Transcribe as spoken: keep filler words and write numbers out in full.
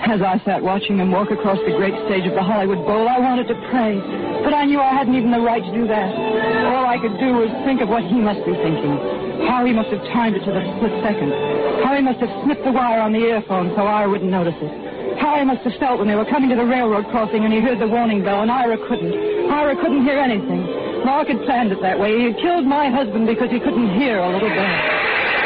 As I sat watching him walk across the great stage of the Hollywood Bowl, I wanted to pray, but I knew I hadn't even the right to do that. All I could do was think of what he must be thinking, how he must have timed it to the split second, how he must have snipped the wire on the earphone so Ira wouldn't notice it, how he must have felt when they were coming to the railroad crossing and he heard the warning bell and Ira couldn't. Ira couldn't hear anything. Mark had planned it that way. He had killed my husband because he couldn't hear a little bell.